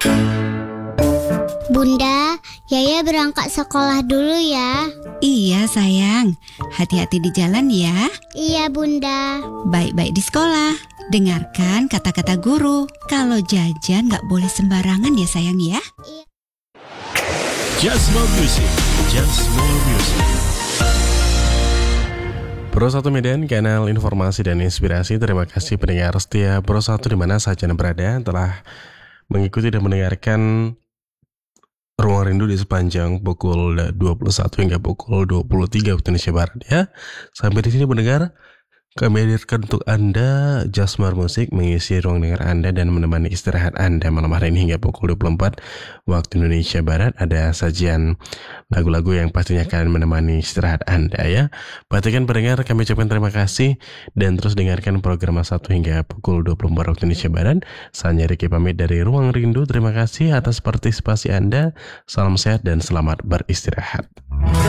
Bunda, Yaya berangkat sekolah dulu ya. Iya sayang, hati-hati di jalan ya. Iya Bunda. Baik-baik di sekolah. Dengarkan kata-kata guru. Kalau jajan gak boleh sembarangan ya sayang ya. Just More Music, Just More Music. Pro 1 Medan, kanal informasi dan inspirasi. Terima kasih pendengar setia Pro 1 di mana saja Anda berada telah mengikuti dan mendengarkan Ruang Rindu di sepanjang pukul 21 hingga pukul 23 waktu Indonesia Barat ya. Sampai di sini mendengar, kami hadirkan untuk Anda Just More Music, mengisi ruang dengar Anda dan menemani istirahat Anda malam hari ini hingga pukul 24 waktu Indonesia Barat. Ada sajian lagu-lagu yang pastinya akan menemani istirahat Anda ya. Perhatikan pendengar, kami ucapkan terima kasih dan terus dengarkan program 1 hingga pukul 24 waktu Indonesia Barat. Saya Riki pamit dari Ruang Rindu. Terima kasih atas partisipasi Anda. Salam sehat dan selamat beristirahat.